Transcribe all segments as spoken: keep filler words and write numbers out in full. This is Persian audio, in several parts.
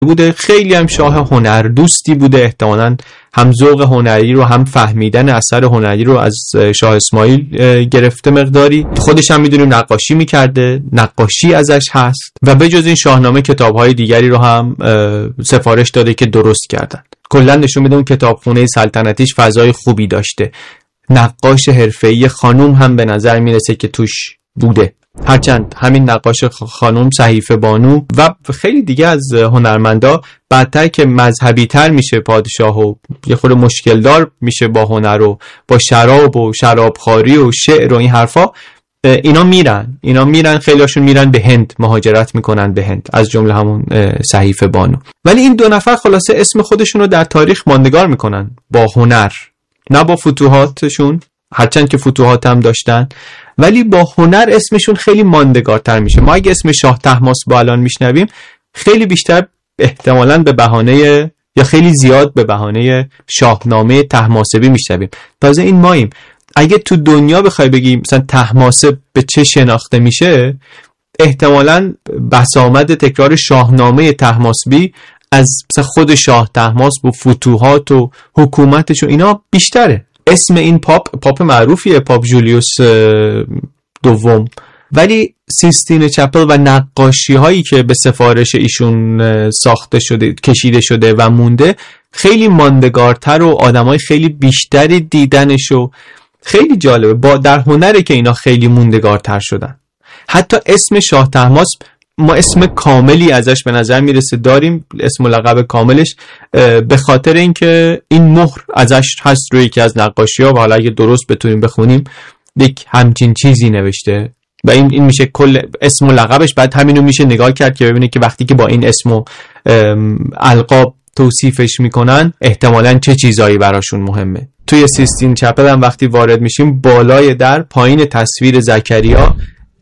بوده. خیلی هم شاه هنر دوستی بوده، احتمالاً هم ذوق هنری رو هم فهمیدن اثر هنری رو از شاه اسماعیل گرفته مقداری. خودش هم میدونیم نقاشی میکرده، نقاشی ازش هست و به جز این شاهنامه کتاب‌های دیگری رو هم سفارش داده که درست کردن. کلا نشون میده اون کتابخونه سلطنتیش فضای خوبی داشته. نقاش حرفه‌ای خانوم هم به نظر میرسه که توش بوده، هرچند همین نقاش خانوم صحیفه بانو و خیلی دیگه از هنرمندا بعدتر که مذهبی تر میشه پادشاه و یه خورده مشکل دار میشه با هنر و با شراب و شرابخواری و شعر و این حرفا، اینا میرن اینا میرن خیلیاشون میرن به هند، مهاجرت میکنن به هند، از جمله همون صحیفه بانو. ولی این دو نفر خلاصه اسم خودشون رو در تاریخ ماندگار میکنن با هنر، نه با فتوحاتشون، هرچند که فتوحات هم داشتن، ولی با هنر اسمشون خیلی ماندگارتر میشه. ما اگه اسم شاه طهماسب الان میشنویم خیلی بیشتر احتمالاً به بهانه یا خیلی زیاد به بهانه شاهنامه طهماسبی میشنویم. تازه این ماییم اگه تو دنیا بخوای بگی مثلا طهماسب به چه شناخته میشه، احتمالاً بسامد تکرار شاهنامه طهماسبی از مثلا خود شاه طهماسب و فتوحات و حکومتش و اینا بیشتره. اسم این پاپ پاپ معروفیه، پاپ جولیوس دوم، ولی سیستین چپل و نقاشی هایی که به سفارش ایشون ساخته شده، کشیده شده و مونده خیلی ماندگارتر و آدمای خیلی بیشتری دیدنش و خیلی جالبه. با در هنره که اینا خیلی موندگارتر شدن. حتی اسم شاه طهماسب ما اسم کاملی ازش به نظر میرسه داریم، اسم و لقب کاملش، به خاطر اینکه این مهر ازش هست روی یکی از نقاشی‌ها و حالا اگه درست بتونیم بخونیم یک همچین چیزی نوشته و این این میشه کل اسم و لقبش. بعد همینو میشه نگاه کرد که ببینه که وقتی که با این اسم و القاب توصیفش میکنن احتمالاً چه چیزایی براشون مهمه. توی سیستین چپل هم وقتی وارد میشیم بالای در پایین تصویر زکریا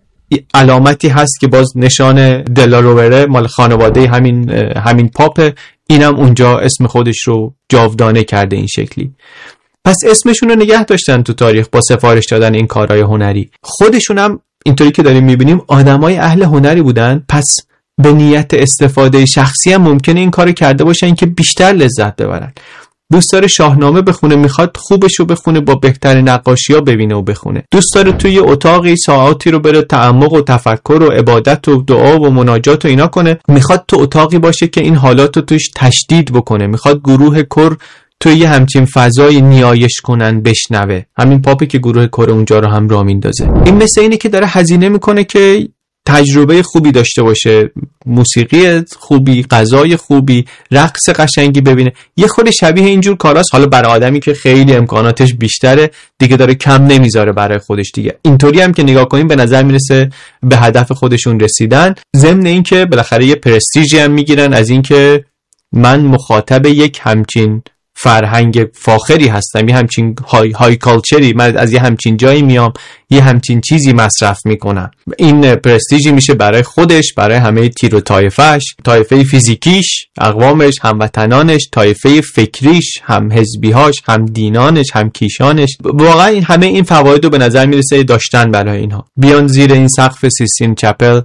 علامتی هست که باز نشان دلاروره مال خانواده همین همین پاپ، اینم اونجا اسم خودش رو جاودانه کرده این شکلی. پس اسمشون رو نگه داشتن تو تاریخ با سفارش دادن این کارهای هنری. خودشون هم اینطوری که داریم میبینیم آدمای اهل هنری بودن، پس به نیت استفاده شخصی هم ممکنه این کارو کرده باشن که بیشتر لذت ببرن. دوست داره شاهنامه بخونه، میخواد خوبشو بخونه، با بهترین نقاشی‌ها ببینه و بخونه. دوست داره توی اتاقی ساعاتی رو بره تعمق و تفکر و عبادت و دعا و مناجات و اینا کنه. میخواد تو اتاقی باشه که این حالات رو توش تشدید بکنه. میخواد گروه کر توی یه همچین فضای نیایش کنن بشنوه. همین پاپی که گروه کر اونجا رو هم راه میندازه. این مثل اینه که داره هزینه میکنه که تجربه خوبی داشته باشه، موسیقی خوبی، غذای خوبی، رقص قشنگی ببینه. یه خود شبیه اینجور کاراست. حالا برای آدمی که خیلی امکاناتش بیشتره دیگه داره کم نمیذاره برای خودش دیگه. اینطوری هم که نگاه کنیم به نظر میرسه به هدف خودشون رسیدن، ضمن این که بالاخره یه پرستیژی هم میگیرن از این که من مخاطب یک همچین فرهنگ فاخری هستم، یه همچین های, های کالچری، من از یه همچین جایی میام، یه همچین چیزی مصرف میکنم. این پرستیژی میشه برای خودش، برای همه تیر و طایفش، طایفه فیزیکیش، اقوامش، هموطنانش، طایفه فکریش، هم حزبیهاش، هم دینانش، هم کیشانش. واقعا همه این فواید رو به نظر میرسه داشتن برای اینها. بیان زیر این سقف سیستین چپل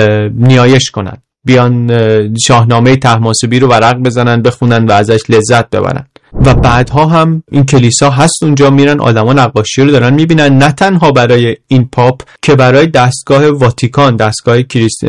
نیایش کنن، بیان شاهنامه طهماسبی رو ورق بزنن، بخونن و ازش لذت ببرن. و بعدها هم این کلیسا هست اونجا، میرن آدما نقاشی رو دارن میبینن، نه تنها برای این پاپ که برای دستگاه واتیکان، دستگاه کریست...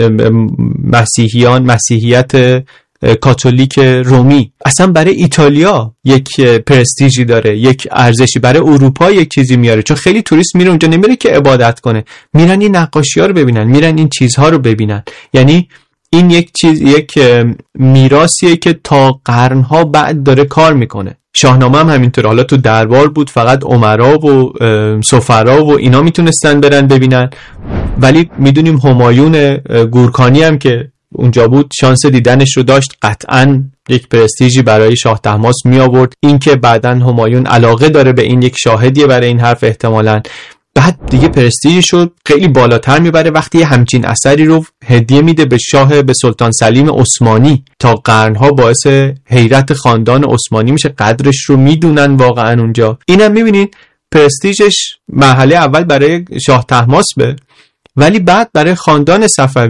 مسیحیان، مسیحیت کاتولیک رومی، اصلا برای ایتالیا یک پرستیژی داره، یک ارزشی، برای اروپا یک چیزی میاره. چون خیلی توریست میره اونجا، نمیره که عبادت کنه، میرن این نقاشی ها رو ببینن، میرن این چیزها رو ببینن. یعنی این یک چیز، یک میراثیه که تا قرنها بعد داره کار میکنه. شاهنامه هم همینطور. حالا تو دربار بود، فقط امرا و سفرا و اینا میتونستن برن ببینن، ولی میدونیم همایون گورکانی هم که اونجا بود شانس دیدنش رو داشت، قطعاً یک پرستیژی برای شاه طهماسب می آورد. این که بعداً همایون علاقه داره به این یک شاهدیه برای این حرف احتمالاً. بعد دیگه پرستیژش رو خیلی بالاتر میبره وقتی همچین اثری رو هدیه میده به شاه، به سلطان سلیم عثمانی. تا قرنها باعث حیرت خاندان عثمانی میشه، قدرش رو میدونن واقعا اونجا. اینم میبینید پرستیژش مرحله اول برای شاه طهماسبه، ولی بعد برای خاندان صفویه.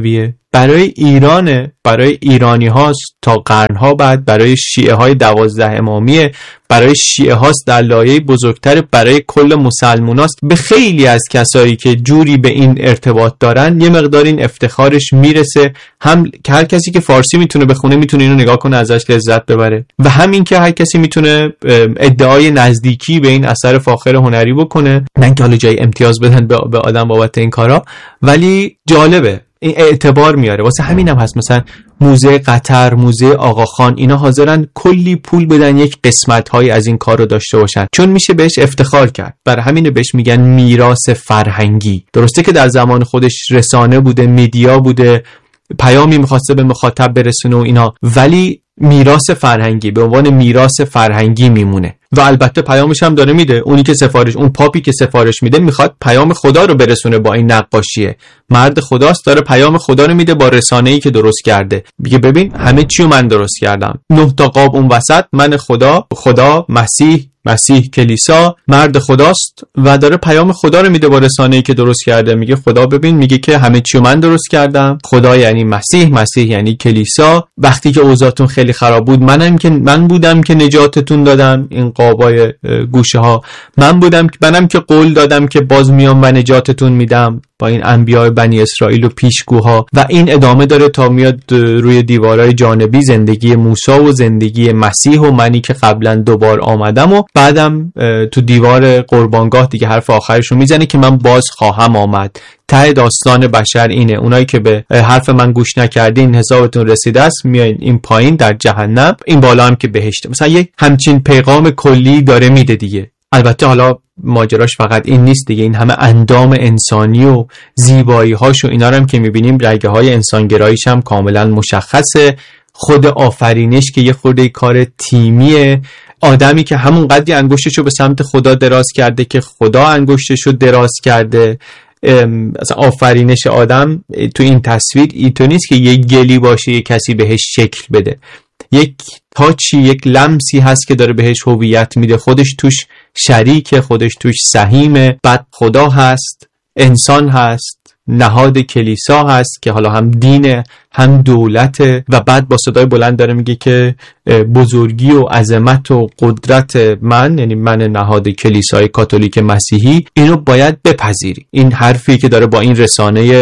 برای ایران، برای ایرانی هاست تا قرنها بعد، برای شیعه های دوازده امامیه، برای شیعه هاست در لایه بزرگتر، برای کل مسلمان هاست. به خیلی از کسایی که جوری به این ارتباط دارن یه مقدار این افتخارش میرسه، هم که هر کسی که فارسی میتونه بخونه میتونه اینو نگاه کنه ازش لذت ببره، و همین که هر کسی میتونه ادعای نزدیکی به این اثر فاخر هنری بکنه، نه که حالا جای امتیاز بدن به آدم بابت این کارا، ولی جالبه، این اعتبار میاره. واسه همینم هست مثلا موزه قطر، موزه آقاخان، اینا حاضرن کلی پول بدن یک قسمت‌های از این کار رو داشته باشن، چون میشه بهش افتخار کرد. برای همین بهش میگن میراث فرهنگی. درسته که در زمان خودش رسانه بوده، میدیا بوده، پیامی میخواسته به مخاطب برسونه و اینا، ولی میراث فرهنگی به عنوان میراث فرهنگی میمونه و البته پیامش هم داره میده. اونی که سفارش، اون پاپی که سفارش میده میخواد پیام خدا رو برسونه با این نقاشیه، مرد خداست، داره پیام خدا رو میده با رسانه‌ای که درست کرده. میگه ببین همه چی رو من درست کردم، نه تا قاب اون وسط، من خدا، خدا، مسیح، مسیح کلیسا، مرد خداست و داره پیام خدا رو میده با رسانه‌ای که درست کرده. میگه خدا ببین، میگه که همه چی رو من درست کردم، خدا یعنی مسیح، مسیح یعنی کلیسا، وقتی که اوضاعتون خیلی خراب بود منم که من بودم که نجاتتون دادم، این قابای گوشه ها من بودم، منم که قول دادم که باز میام و نجاتتون میدم با این انبیاء بنی اسرائیل و پیشگوها. و این ادامه داره تا میاد روی دیوارهای جانبی زندگی موسی و زندگی مسیح و منی که قبلا دوبار آمدم، و بعدم تو دیوار قربانگاه دیگه حرف آخرش رو میزنه که من باز خواهم آمد. ته داستان بشر اینه، اونایی که به حرف من گوش نکردین حسابتون رسیده است، میایین این پایین در جهنم، این بالا هم که بهشته. مثلا یک همچین پیغام کلی داره میده دیگه. البته حالا ماجراش فقط این نیست دیگه، این همه اندام انسانی و زیبایی هاش و اینا رو هم که میبینیم، رگه های انسانگراییش هم کاملا مشخصه. خود آفرینش که یه خورده کار تیمیه، آدمی که همون قدری انگشتشو به سمت خدا دراز کرده که خدا انگشتشو دراز کرده. اصلا آفرینش آدم تو این تصویر اینطور نیست که یک گلی باشه یک کسی بهش شکل بده، یک تاچی، یک لمسی هست که داره بهش هویت میده، خودش توش شریکه، خودش توش سهیمه. بعد خدا هست، انسان هست، نهاد کلیسا هست که حالا هم دینه هم دولته، و بعد با صدای بلند داره میگه که بزرگی و عظمت و قدرت من، یعنی من نهاد کلیسای کاتولیک مسیحی، اینو باید بپذیری. این حرفی که داره با این رسانه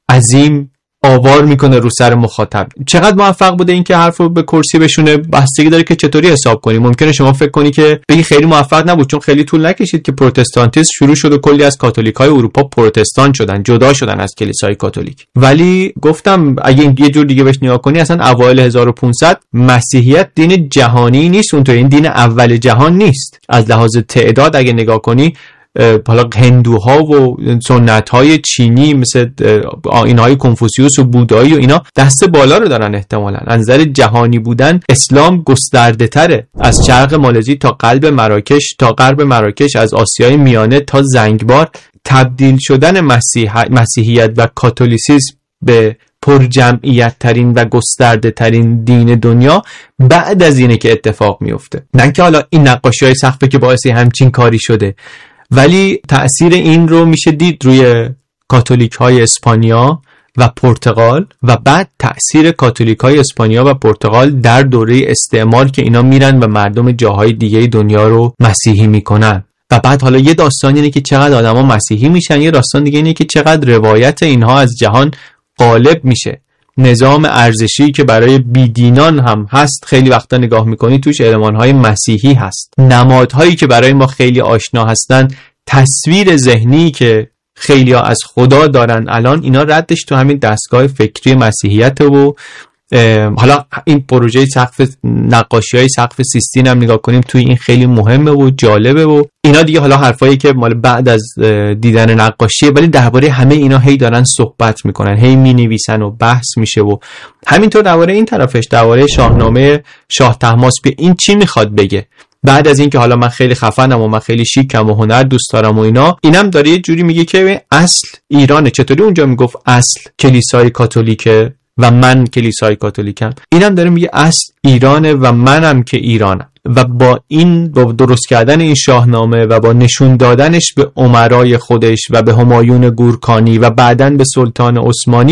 عظیم آوار میکنه رو سر مخاطب. چقدر موفق بوده این که حرفو به کرسی بشونه بستگی داره که چطوری حساب کنی. ممکنه شما فکر کنی که بگی خیلی موفق نبود، چون خیلی طول نکشید که پروتستانتیسم شروع شد و کلی از کاتولیکای اروپا پروتستان شدن، جدا شدن از کلیسای کاتولیک. ولی گفتم اگه یه جور دیگه بهش نگاه کنی، اصلا اوایل هزار و پانصد مسیحیت دین جهانی نیست، اون تو این دین اول جهان نیست. از لحاظ تعداد اگه نگاه کنی، حالا هندوها و سنت‌های چینی مثل آیین‌های کنفوسیوس و بودایی و اینا دست بالا رو دارن، احتمالاً از نظر جهانی بودن اسلام گسترده تره، از شرق مالزی تا قلب مراکش تا غرب مراکش، از آسیای میانه تا زنگبار. تبدیل شدن مسیح... مسیحیت و کاتولیسیسم به پرجمعیت ترین و گسترده ترین دین دنیا بعد از اینه که اتفاق میفته، نه که حالا این نقاشی‌های سقفه که باعث همچین کاری شده. ولی تأثیر این رو میشه دید روی کاتولیک های اسپانیا و پرتغال، و بعد تأثیر کاتولیک های اسپانیا و پرتغال در دوره استعمار که اینا میرن و مردم جاهای دیگه دنیا رو مسیحی میکنن. و بعد حالا یه داستان اینه که چقدر آدما مسیحی میشن، یه داستان دیگه اینه که چقدر روایت اینها از جهان غالب میشه. نظام ارزشی که برای بیدینان هم هست، خیلی وقتا نگاه میکنی توش المان‌های مسیحی هست. نمادهایی که برای ما خیلی آشنا هستن، تصویر ذهنی که خیلی ها از خدا دارن الان، اینا ردش تو همین دستگاه فکری مسیحیت. و حالا این پروژه سقف نقاشی های سقف سیستین هم نگاه کنیم توی این خیلی مهمه و جالبه و اینا دیگه. حالا حرفایی که مال بعد از دیدن نقاشیه، ولی درباره همه اینا هی دارن صحبت میکنن، هی مینویسن و بحث میشه. و همینطور درباره این طرفش، درباره شاهنامه شاه طهماسپ، این چی میخواد بگه بعد از این که حالا من خیلی خفنم و من خیلی شیکم و هنر دوست دارم و اینا. اینم داره یه جوری میگه که اصل ایرانه. چطوری اونجا میگفت اصل کلیسای کاتولیکه و من کلیسای کاتولیکم، اینم داره میگه اصل ایرانه و منم که ایرانم. و با این با درست کردن این شاهنامه و با نشون دادنش به امرای خودش و به همایون گورکانی و بعدن به سلطان عثمانی،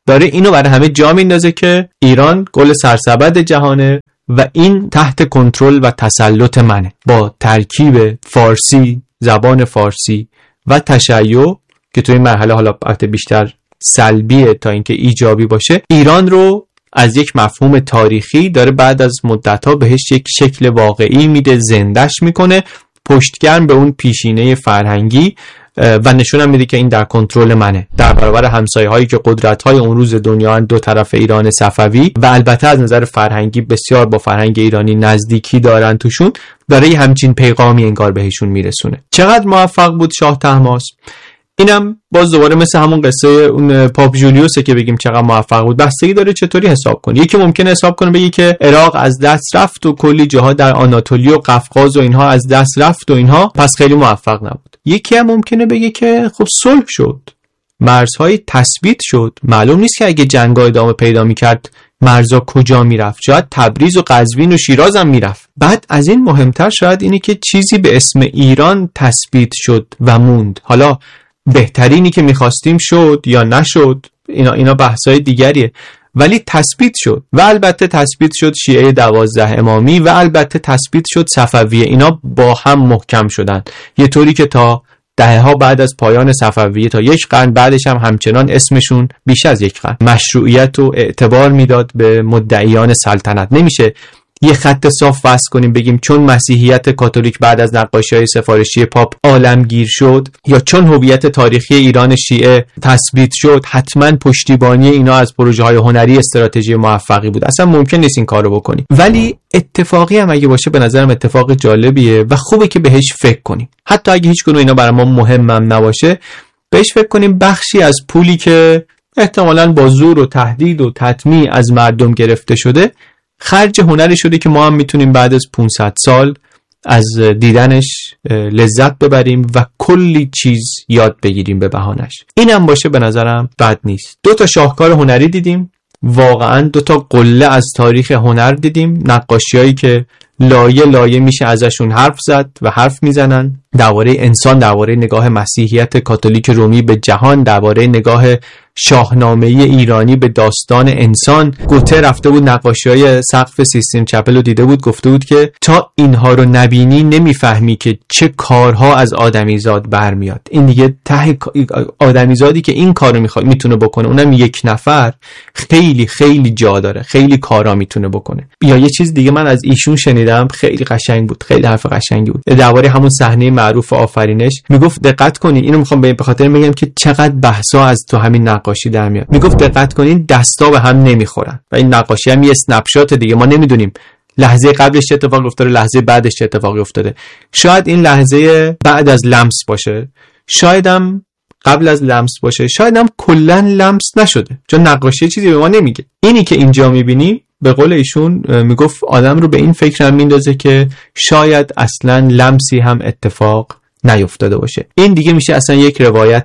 داره اینو برای همه جا میندازه که ایران گل سرسبد جهانه و این تحت کنترل و تسلط منه. با ترکیب فارسی، زبان فارسی و تشیع که تو این مرحله حالا بیشتر سلبیه تا اینکه ایجابی باشه، ایران رو از یک مفهوم تاریخی داره بعد از مدت‌ها بهش یک شکل واقعی میده، زندش میکنه، پشتگرم به اون پیشینه فرهنگی و نشونم میده که این در کنترل منه در برابر همسایه هایی که قدرت های اون روز دنیا دو طرف ایران صفوی و البته از نظر فرهنگی بسیار با فرهنگ ایرانی نزدیکی دارن توشون، داره یه همچین پیغامی انگار بهشون میرسونه. چقدر موفق بود شاه طهماسب؟ اینم باز دوباره مثل همون قصه اون پاپ جولیوسه که بگیم چقدر موفق بود. بستگی داره چطوری حساب کنی. یکی ممکنه حساب کنه بگی که عراق از دست رفت و کلی جاها در آناتولی و قفقاز و اینها از دست رفت و اینها، پس خیلی موفق نبود. یکی هم ممکنه بگه که خب صلح شد، مرزهای تثبیت شد، معلوم نیست که اگه جنگ‌ها ادامه پیدا می‌کرد مرزها کجا میرفت، شاید تبریز و قزوین و شیراز هم میرفت. بعد از این مهمتر شاید اینه که چیزی به اسم ایران تثبیت شد و موند. حالا بهترینی که میخواستیم شد یا نشد، اینا اینا بحثای دیگریه، ولی تثبیت شد و البته تثبیت شد شیعه دوازده امامی و البته تثبیت شد صفویه. اینا با هم محکم شدن یه طوری که تا دهه ها بعد از پایان صفویه تا یک قرن بعدش هم همچنان اسمشون بیش از یک قرن مشروعیت و اعتبار میداد به مدعیان سلطنت. نمیشه یه خط صاف وصل کنیم بگیم چون مسیحیت کاتولیک بعد از نقاشی‌های سفارشی پاپ عالمگیر شد یا چون هویت تاریخی ایران شیعه تثبیت شد حتما پشتیبانی اینا از پروژه‌های هنری استراتژی موفقی بود. اصلا ممکن نیست این کارو بکنیم، ولی اتفاقی هم اگه باشه به نظرم اتفاق جالبیه و خوبه که بهش فکر کنیم. حتی اگه هیچ کدوم اینا برای ما مهمم نباشه بهش فکر کنیم بخشی از پولی که احتمالاً با زور و تهدید و تطمیع از مردم گرفته شده خرج هنری شده که ما هم میتونیم بعد از پانصد سال از دیدنش لذت ببریم و کلی چیز یاد بگیریم به بهانش. اینم باشه به نظرم بد نیست. دو تا شاهکار هنری دیدیم، واقعا دو تا قله از تاریخ هنر دیدیم، نقاشیایی که لایه لایه میشه ازشون حرف زد و حرف میزنن، درباره انسان، درباره نگاه مسیحیت کاتولیک رومی به جهان، درباره نگاه شاهنامه ایرانی به داستان انسان. گوته رفته بود نقاشی‌های سقف سیستین چپل رو دیده بود، گفته بود که تا اینها رو نبینی نمیفهمی که چه کارها از آدمیزاد برمیاد. این دیگه ته آدمیزادی که این کارو میخواد میتونه بکنه، اونم یک نفر، خیلی خیلی جا داره، خیلی کارا میتونه بکنه. یا یه چیز دیگه من از ایشون شنیدم خیلی قشنگ بود، خیلی حرف قشنگی بود، درباره همون صحنه معروف آفرینش. میگفت دقت کنین، اینو میخوام به خاطر بگم که چقدر بحثا از تو همین نقاشی در میاد. میگفت دقت کنین دستا به هم نمیخورن و این نقاشی هم یه اسنپ شات دیگه، ما نمیدونیم لحظه قبلش چه اتفاقی افتاده، لحظه بعدش چه اتفاقی افتاده. شاید این لحظه بعد از لمس باشه، شاید هم قبل از لمس باشه، شاید هم کلا لمس نشده، چون نقاشی چیزی به ما نمیگه. اینی که اینجا میبینیم به قول ایشون میگفت آدم رو به این فکر هم میندازه که شاید اصلا لمسی هم اتفاق نیفتاده باشه. این دیگه میشه اصلا یک روایت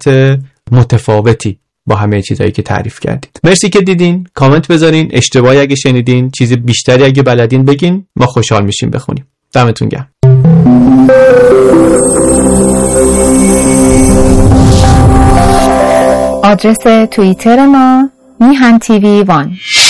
متفاوتی با همه چیزایی که تعریف کردید. مرسی که دیدین، کامنت بذارین، اشتباهی اگه شنیدین، چیز بیشتری اگه بلدین بگین، ما خوشحال میشیم بخونیم. دمتون گرم. آدرس توییتر ما میهن تیوی وان.